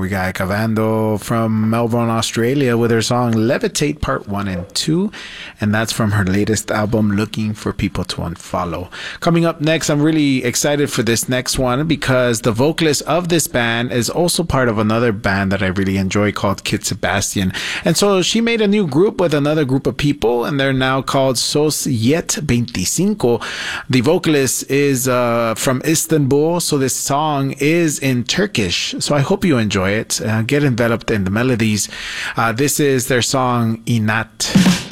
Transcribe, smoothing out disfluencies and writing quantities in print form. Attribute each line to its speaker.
Speaker 1: we got Cavando from Melbourne, Australia with her song Levitate Part 1 and 2. And that's from her latest album, Looking for People to Unfollow. Coming up next, I'm really excited for this next one because the vocalist of this band is also part of another band that I really enjoy called Kid Sebastian. And so she made a new group with another group of people, and they're now called Sos Yet 25. The vocalist is from Istanbul, so this song is in Turkish. So I hope you enjoy it. Get enveloped in the melodies. This is their song Inat.